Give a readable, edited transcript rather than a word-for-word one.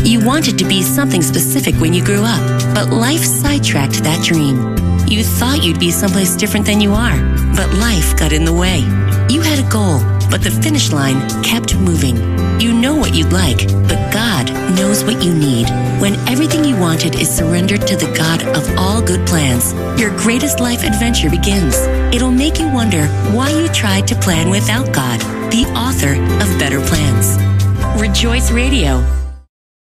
You wanted to be something specific when you grew up, but life sidetracked that dream. You thought you'd be someplace different than you are, but life got in the way. You had a goal, but the finish line kept moving. You know what you'd like, but God knows what you need. When everything you wanted is surrendered to the God of all good plans, your greatest life adventure begins. It'll make you wonder why you tried to plan without God, the author of Better Plans. Rejoice Radio.